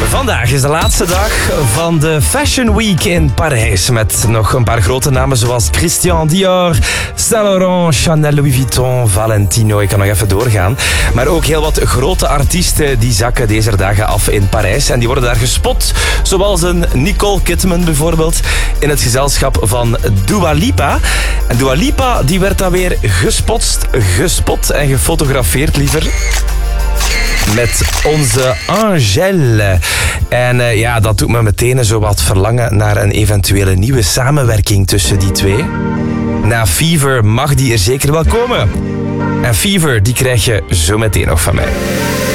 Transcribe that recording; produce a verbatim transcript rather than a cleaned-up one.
Vandaag is de laatste dag van de Fashion Week in Parijs. Met nog een paar grote namen zoals Christian Dior, Saint Laurent, Chanel, Louis Vuitton, Valentino. Ik kan nog even doorgaan. Maar ook heel wat grote artiesten die zakken deze dagen af in Parijs. En die worden daar gespot. Zoals een Nicole Kidman bijvoorbeeld. In het gezelschap van Dua Lipa. En Dua Lipa die werd dan weer gespot, gespot en gefotografeerd liever. Met onze Angèle. En uh, ja, dat doet me meteen zo wat verlangen naar een eventuele nieuwe samenwerking tussen die twee. Na Fever mag die er zeker wel komen. En Fever, die krijg je zo meteen nog van mij.